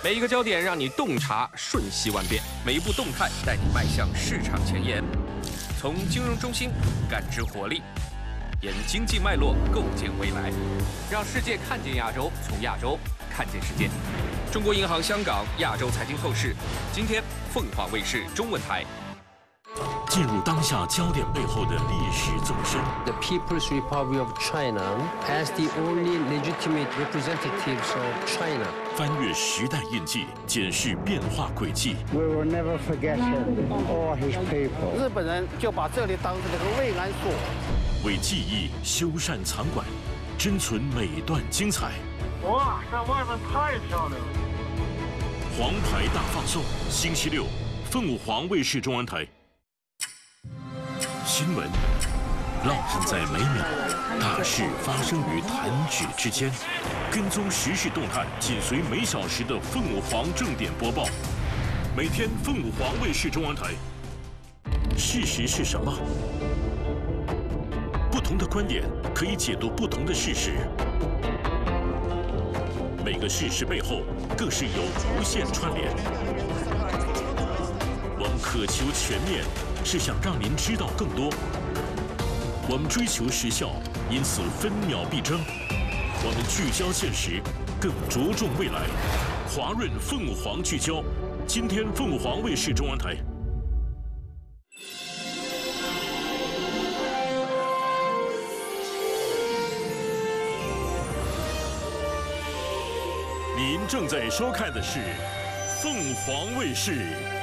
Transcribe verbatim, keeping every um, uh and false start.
每一个焦点让你洞察瞬息万变，每一步动态带你迈向市场前沿。从金融中心感知活力，沿经济脉络构建未来，让世界看见亚洲，从亚洲看见世界。中国银行香港亚洲财经透视，今天凤凰卫视中文台。 进入当下焦点背后的历史纵深。 The People's Republic of China as the only legitimate representatives of China. 翻越时代印记，检视变化轨迹。 We will never forget him or his people. 日本人就把这里当成了个慰安所， 为记忆修缮藏馆，珍存每段精彩。 哇，在外面太漂亮了！ 黄牌大放送，星期六，凤凰卫视中文台。 新闻烙印在每秒，大事发生于弹指之间。跟踪时事动态，紧随每小时的凤凰正点播报。每天凤凰卫视中文台。事实是什么？不同的观点可以解读不同的事实。每个事实背后，更是有无限串联。我们渴求全面。 是想让您知道更多。我们追求时效，因此分秒必争。我们聚焦现实，更着重未来。华润凤凰聚焦，今天凤凰卫视中文台。您正在收看的是凤凰卫视